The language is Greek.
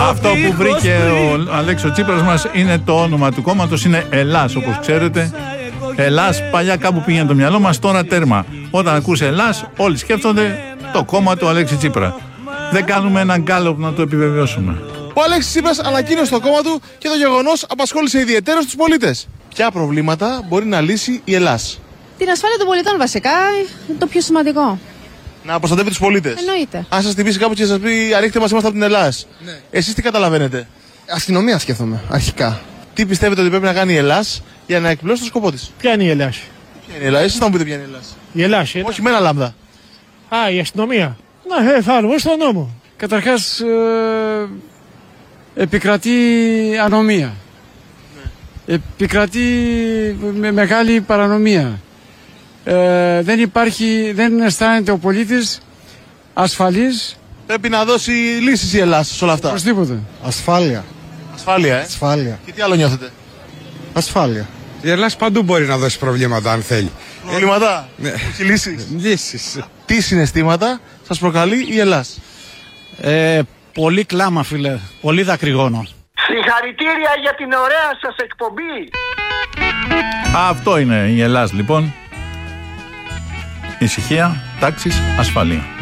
Αυτό που βρήκε ο Αλέξης Τσίπρας μας είναι το όνομα του κόμματος, είναι Ελλάς, όπως ξέρετε. Ελλάς, παλιά κάπου πήγαινε το μυαλό μας, τώρα τέρμα. Όταν ακούς Ελλάς, όλοι σκέφτονται το κόμμα του Αλέξη Τσίπρα. Δεν κάνουμε έναν γκάλωπ να το επιβεβαιώσουμε. Ο Αλέξης Τσίπρας ανακοίνωσε το κόμμα του και το γεγονός απασχόλησε ιδιαιτέρως τους πολίτες. Ποια προβλήματα μπορεί να λύσει η Ελλάς? Την ασφάλεια των πολιτών βασικά, είναι το πιο σημαντικό. Να προστατεύει τους πολίτες. Εννοείται. Αν σας τυπήσει κάπου και σας πει ανοίχτε μας, είμαστε από την Ελλάς. Ναι. Εσείς τι καταλαβαίνετε? Αστυνομία σκέφτομαι, αρχικά. Τι πιστεύετε ότι πρέπει να κάνει η Ελλάς για να εκπληρώσει το σκοπό της? Ποια είναι η Ελλάς? Ποια είναι η Ελλάς? Εσείς θα μου πείτε ποια είναι η Ελλάς. Η Ελλάς. Όχι με ένα λάμδα. Α, η αστυνομία. Να, εφαρμόσει τον νόμο. Καταρχάς επικρατεί ανομία. Ναι. Επικρατεί με μεγάλη παρανομία. Δεν αισθάνεται ο πολίτης ασφαλής. Πρέπει να δώσει λύσεις η Ελλάς σε όλα αυτά. Οπωσδήποτε. Ασφάλεια. Ασφάλεια, Ασφάλεια. Και τι άλλο νιώθετε? Ασφάλεια. Η Ελλάς παντού μπορεί να δώσει προβλήματα αν θέλει. Προβλήματα? Ναι. Όχι λύσεις. Λύσεις. Τι συναισθήματα σας προκαλεί η Ελλάς? Πολύ κλάμα, φίλε. Πολύ δακρυγόνο. Συγχαρητήρια για την ωραία σας εκπομπή. Αυτό είναι η Ελλάς λοιπόν. Ησυχία, τάξης, ασφαλεία.